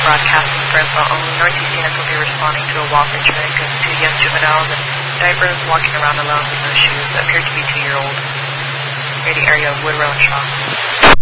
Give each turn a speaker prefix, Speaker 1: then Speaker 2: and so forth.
Speaker 1: broadcasting for info only. Northeast units will be responding to a walk-in traffic of 2 young juveniles in diapers walking around alone with no shoes that appeared to be 2-year-old near the area of Woodrow and Shaw.